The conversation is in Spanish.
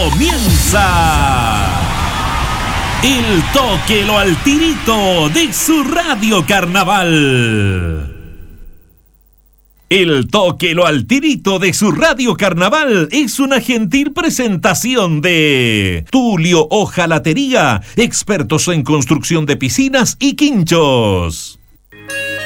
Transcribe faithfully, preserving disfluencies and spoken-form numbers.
Comienza el Tóquelo al Tirito de su Radio Carnaval. El Tóquelo al Tirito de su Radio Carnaval es una gentil presentación de Tulio Hojalatería, expertos en construcción de piscinas y quinchos.